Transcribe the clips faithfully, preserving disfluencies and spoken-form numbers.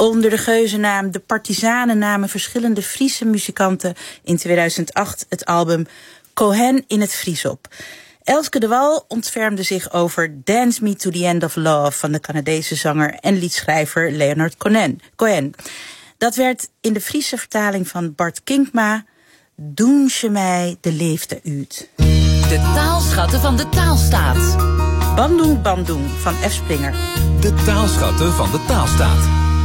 Onder de geuzennaam De Partizanen namen verschillende Friese muzikanten in tweeduizend acht het album Cohen in het Fries op. Elske de Wal ontfermde zich over Dance Me to the End of Love van de Canadese zanger en liedschrijver Leonard Cohen. Dat werd in de Friese vertaling van Bart Kinkma Doen je mij de leefte uit. De taalschatten van de taalstaat. Bandung Bandung van F. Springer. De taalschatten van de taalstaat.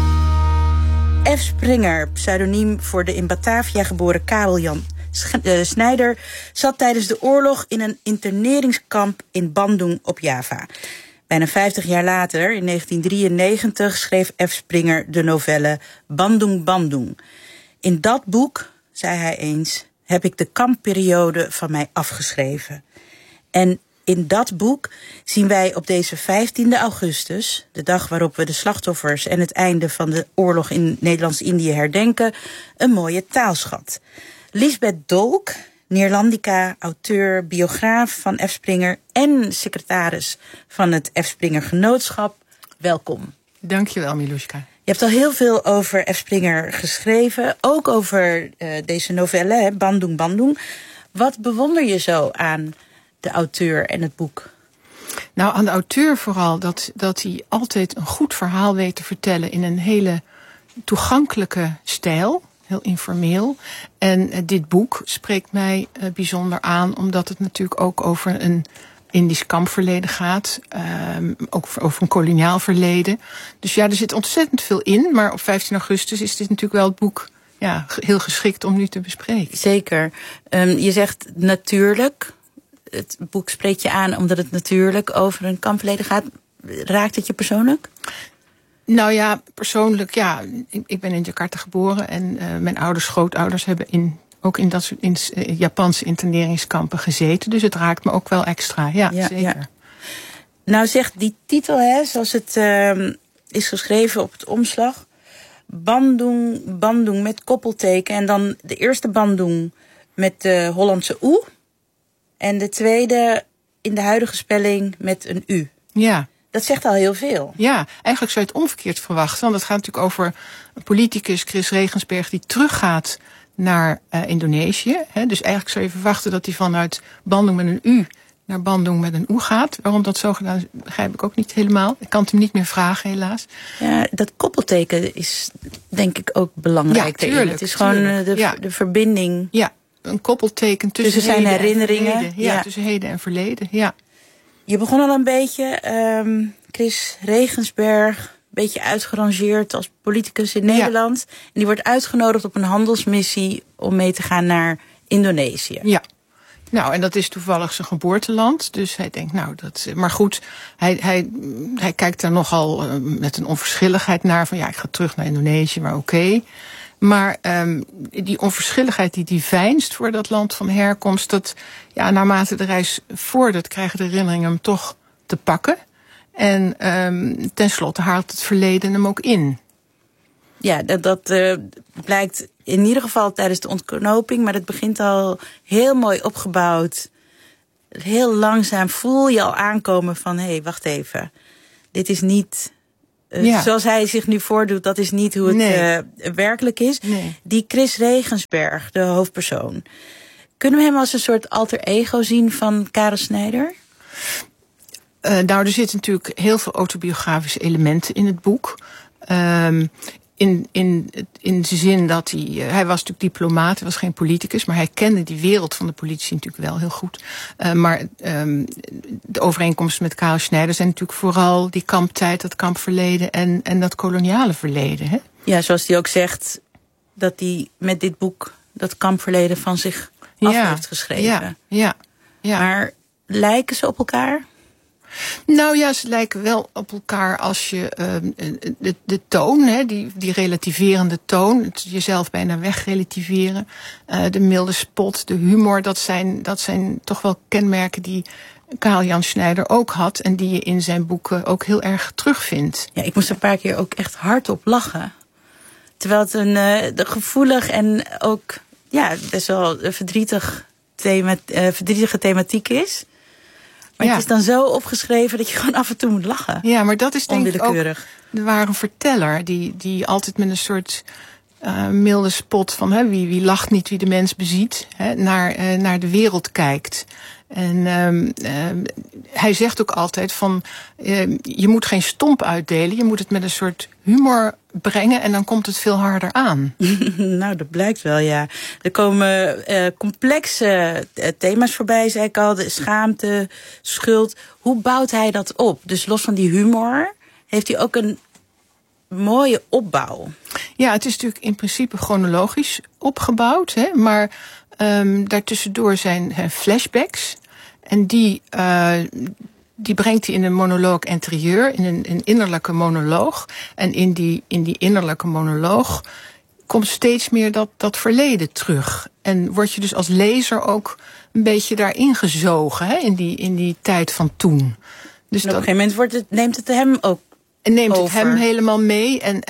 F. Springer, pseudoniem voor de in Batavia geboren Karel Jan Snijder, zat tijdens de oorlog in een interneringskamp in Bandung op Java. Bijna vijftig jaar later, in negentien drieënnegentig, schreef F. Springer de novelle Bandung Bandung. In dat boek, zei hij eens, heb ik de kampperiode van mij afgeschreven. En in dat boek zien wij op deze vijftiende augustus, de dag waarop we de slachtoffers en het einde van de oorlog in Nederlands-Indië herdenken, een mooie taalschat. Lisbeth Dolk, Neerlandica, auteur, biograaf van F. Springer en secretaris van het F. Springer Genootschap. Welkom. Dankjewel, Miluska. Je hebt al heel veel over F. Springer geschreven, ook over uh, deze novelle, hè, Bandung Bandung. Wat bewonder je zo aan de auteur en het boek? Nou, aan de auteur vooral dat, dat hij altijd een goed verhaal weet te vertellen in een hele toegankelijke stijl. Heel informeel. En uh, dit boek spreekt mij uh, bijzonder aan, omdat het natuurlijk ook over een Indisch kampverleden gaat. Um, ook over een koloniaal verleden. Dus ja, er zit ontzettend veel in. Maar op vijftien augustus is dit natuurlijk wel het boek ja, heel geschikt om nu te bespreken. Zeker. Um, je zegt natuurlijk. Het boek spreekt je aan omdat het natuurlijk over een kampverleden gaat. Raakt het je persoonlijk? Nou ja, persoonlijk, ja. Ik ben in Jakarta geboren en uh, mijn ouders, grootouders hebben in, ook in dat soort in, uh, Japanse interneringskampen gezeten. Dus het raakt me ook wel extra, ja, ja zeker. Ja. Nou zegt die titel, hè, zoals het uh, is geschreven op het omslag, Bandung, Bandung met koppelteken. En dan de eerste Bandung met de Hollandse oe. En de tweede in de huidige spelling met een u. Ja. Dat zegt al heel veel. Ja, eigenlijk zou je het omgekeerd verwachten. Want het gaat natuurlijk over een politicus, Chris Regensberg, die teruggaat naar uh, Indonesië. He, dus eigenlijk zou je verwachten dat hij vanuit Bandung met een u naar Bandung met een oe gaat. Waarom dat zo gedaan is, begrijp ik ook niet helemaal. Ik kan het hem niet meer vragen, helaas. Ja, dat koppelteken is denk ik ook belangrijk. Ja, tuurlijk. Het is gewoon tuurlijk. de, ja. de verbinding. Ja, een koppelteken tussen, tussen zijn herinneringen. Ja, ja, tussen heden en verleden, ja. Je begon al een beetje, um, Chris Regensberg, een beetje uitgerangeerd als politicus in Nederland. Ja. En die wordt uitgenodigd op een handelsmissie om mee te gaan naar Indonesië. Ja. Nou, en dat is toevallig zijn geboorteland. Dus hij denkt, nou, dat. Maar goed, hij, hij, hij kijkt daar nogal uh, met een onverschilligheid naar. Van ja, ik ga terug naar Indonesië, maar oké. Okay. Maar um, die onverschilligheid die die veinst voor dat land van herkomst, dat ja, naarmate de reis vordert, krijgen de herinneringen hem toch te pakken. En um, tenslotte haalt het verleden hem ook in. Ja, dat, dat uh, blijkt in ieder geval tijdens de ontknoping, maar het begint al heel mooi opgebouwd. Heel langzaam voel je al aankomen van, hé, hey, wacht even. Dit is niet, uh, ja. zoals hij zich nu voordoet, dat is niet hoe het nee. uh, werkelijk is. Nee. Die Chris Regensberg, de hoofdpersoon. Kunnen we hem als een soort alter ego zien van Karel Snijder? Uh, nou, er zitten natuurlijk heel veel autobiografische elementen in het boek. Um, In, in, in de zin dat hij, uh, hij was natuurlijk diplomaat, hij was geen politicus, maar hij kende die wereld van de politici natuurlijk wel heel goed. Uh, maar um, de overeenkomsten met Karel Snijder zijn natuurlijk vooral die kamptijd, dat kampverleden en, en dat koloniale verleden. Hè? Ja, zoals hij ook zegt, dat hij met dit boek dat kampverleden van zich af ja, heeft geschreven. Ja, ja, ja. Maar lijken ze op elkaar? Nou ja, ze lijken wel op elkaar als je uh, de, de toon, hè, die, die relativerende toon, het jezelf bijna wegrelativeren, uh, de milde spot, de humor, dat zijn, dat zijn toch wel kenmerken die Karel Jan Snijder ook had en die je in zijn boeken ook heel erg terugvindt. Ja, ik moest een paar keer ook echt hardop lachen. Terwijl het een uh, gevoelig en ook ja, best wel verdrietig thema, uh, verdrietige thematiek is. Maar ja. het is dan zo opgeschreven dat je gewoon af en toe moet lachen. Ja, maar dat is denk ik ook... Onwillekeurig. Er waren een verteller die, die altijd met een soort uh, milde spot van hè, wie, wie lacht niet, wie de mens beziet, hè, naar, uh, naar de wereld kijkt. En um, uh, hij zegt ook altijd van uh, je moet geen stomp uitdelen, je moet het met een soort humor brengen en dan komt het veel harder aan. Nou, dat blijkt wel, ja. Er komen uh, complexe uh, thema's voorbij, zei ik al. De schaamte, schuld. Hoe bouwt hij dat op? Dus los van die humor heeft hij ook een mooie opbouw. Ja, het is natuurlijk in principe chronologisch opgebouwd, hè, maar um, daartussendoor zijn, zijn flashbacks. En die, uh, die brengt hij in een monoloog interieur, in een, een innerlijke monoloog. En in die, in die innerlijke monoloog komt steeds meer dat, dat verleden terug. En word je dus als lezer ook een beetje daarin gezogen, hè, in die, in die tijd van toen. Dus en op dat, een gegeven moment wordt het, neemt het hem ook en neemt over. het hem helemaal mee. En,